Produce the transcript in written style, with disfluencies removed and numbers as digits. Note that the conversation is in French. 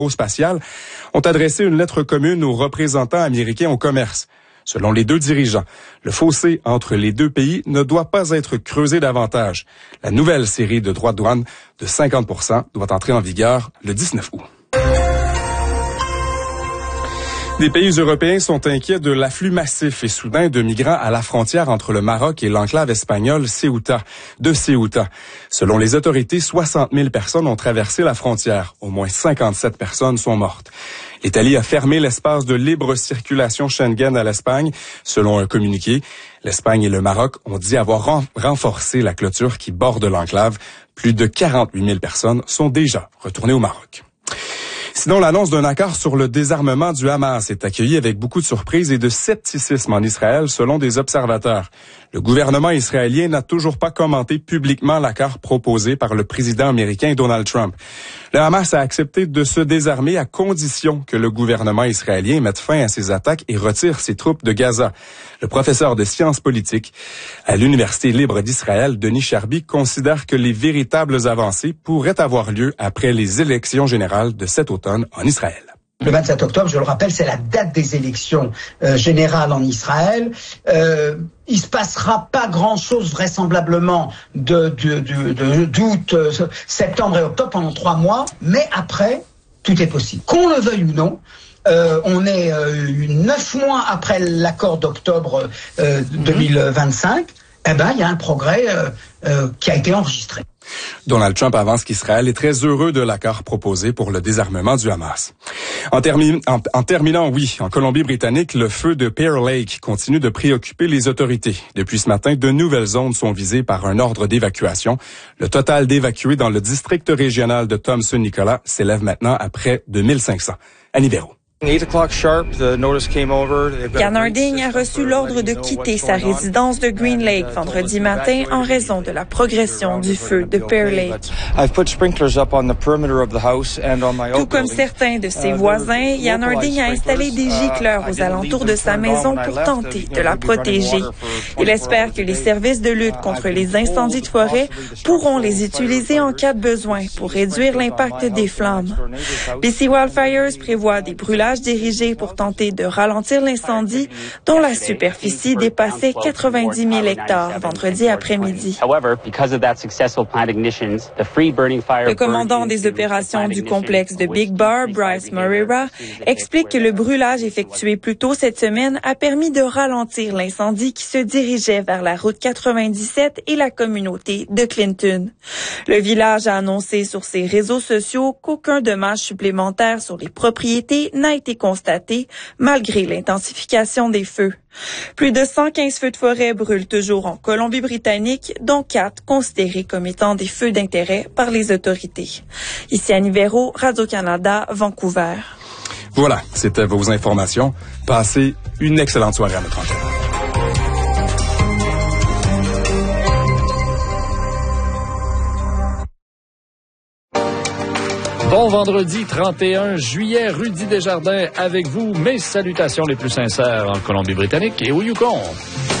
aérospatiale ont adressé une lettre commune aux représentants américains au commerce. Selon les deux dirigeants, le fossé entre les deux pays ne doit pas être creusé davantage. La nouvelle série de droits de douane de 50% doit entrer en vigueur le 19 août. Des pays européens sont inquiets de l'afflux massif et soudain de migrants à la frontière entre le Maroc et l'enclave espagnole Ceuta. Selon les autorités, 60 000 personnes ont traversé la frontière. Au moins 57 personnes sont mortes. L'Italie a fermé l'espace de libre circulation Schengen à l'Espagne. Selon un communiqué, l'Espagne et le Maroc ont dit avoir renforcé la clôture qui borde l'enclave. Plus de 48 000 personnes sont déjà retournées au Maroc. Sinon, l'annonce d'un accord sur le désarmement du Hamas est accueillie avec beaucoup de surprises et de scepticisme en Israël, selon des observateurs. Le gouvernement israélien n'a toujours pas commenté publiquement l'accord proposé par le président américain Donald Trump. Le Hamas a accepté de se désarmer à condition que le gouvernement israélien mette fin à ses attaques et retire ses troupes de Gaza. Le professeur de sciences politiques à l'Université libre d'Israël, Denis Charby, considère que les véritables avancées pourraient avoir lieu après les élections générales de cet automne en Israël. Le 27 octobre, je le rappelle, c'est la date des élections générales en Israël. Il se passera pas grand-chose vraisemblablement d'août, septembre et octobre pendant 3 mois, mais après, tout est possible. Qu'on le veuille ou non, on est 9 mois après l'accord d'octobre 2025. Eh ben, il y a un progrès qui a été enregistré. Donald Trump avance qu'Israël est très heureux de l'accord proposé pour le désarmement du Hamas. En terminant, en Colombie-Britannique, le feu de Pearl Lake continue de préoccuper les autorités. Depuis ce matin, de nouvelles zones sont visées par un ordre d'évacuation. Le total d'évacués dans le district régional de Thompson-Nicolas s'élève maintenant à près de 1500. Annie Véro. Jan Harding a reçu l'ordre de quitter sa résidence de Green Lake vendredi matin en raison de la progression du feu de Pearl Lake. Tout comme certains de ses voisins, Jan Harding a installé des gicleurs aux alentours de sa maison pour tenter de la protéger. Il espère que les services de lutte contre les incendies de forêt pourront les utiliser en cas de besoin pour réduire l'impact des flammes. BC Wildfires prévoit des brûlages dirigés pour tenter de ralentir l'incendie dont la superficie dépassait 90 000 hectares vendredi après-midi. Le commandant des opérations du complexe de Big Bar, Bryce Moreira, explique que le brûlage effectué plus tôt cette semaine a permis de ralentir l'incendie qui se dirigeait vers la route 97 et la communauté de Clinton. Le village a annoncé sur ses réseaux sociaux qu'aucun dommage supplémentaire sur les propriétés n'a été constaté malgré l'intensification des feux. Plus de 115 feux de forêt brûlent toujours en Colombie-Britannique, dont 4 considérés comme étant des feux d'intérêt par les autorités. Ici Annie Véro, Radio-Canada, Vancouver. Voilà, c'était vos informations. Passez une excellente soirée à notre antenne. Bon vendredi 31 juillet, Rudy Desjardins avec vous. Mes salutations les plus sincères en Colombie-Britannique et au Yukon.